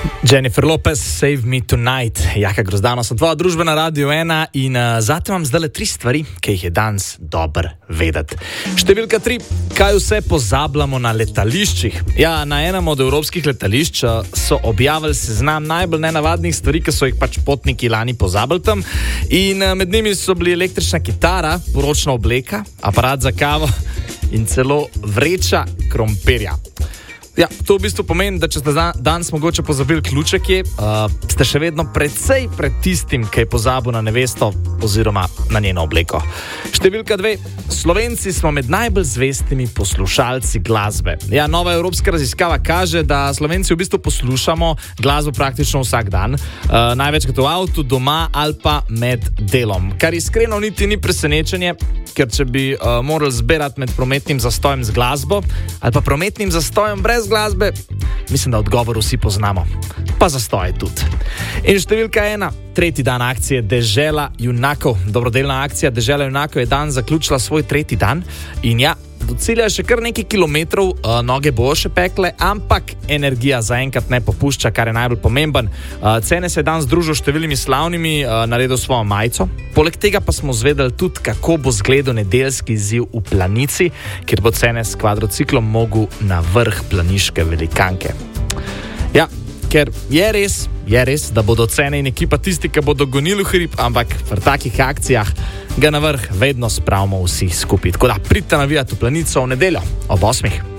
Jennifer Lopez, Save Me Tonight. Jaka Grozdano, sem tvoja družba na Radio 1 in zate vam zdaj 3 stvari, ki jih je danes dobro vedeti. Številka 3. Kaj vse pozabljamo na letališčih? Ja, na enem od evropskih letališč so objavili seznam najbolj nenavadnih stvari, ki so jih pač potniki lani pozabili tam. In med njimi so bili električna kitara, poročna obleka, aparat za kavo in celo vreča krompirja. Ja, to v bistvu pomeni, da če ste danes mogoče pozabili ključek, ste še vedno precej pred tistim, ki je pozabil na nevesto oziroma na njeno obleko. Številka 2. Slovenci smo med najbolj zvestimi poslušalci glasbe. Ja, nova evropska raziskava kaže, da Slovenci v bistvu poslušamo glasbo praktično vsak dan, največkrat v avtu, doma ali pa med delom. Kar iskreno niti ni presenečenje, ker če bi morali zbirati med prometnim zastojem z glasbo ali pa prometnim zastojem brez glasbe, mislim, da odgovor vsi poznamo. Pa zastoje tudi. In številka 1. 3. dan akcije Dežela junakov. Dobrodelna akcija Dežela junakov je dan zaključila svoj 3. dan in ja, do cilja je še kar nekaj kilometrov, noge bo še pekle, ampak energija zaenkrat ne popušča, kar je najbolj pomemben. Cene se je dan združil številnimi slavnimi, naredil svojo majico. Poleg tega pa smo zvedeli tudi, kako bo zgledal nedeljski izziv v Planici, kjer bo Cene s kvadrociklom mogel na vrh planiške velikanke. Ja, ker je res, da bodo Cene in ekipa tisti, ki bodo gonili v hrib, ampak v takih akcijah ga na vrh vedno spravimo vsi skupaj. Tako da pridite navijati v Planico v nedeljo ob 8.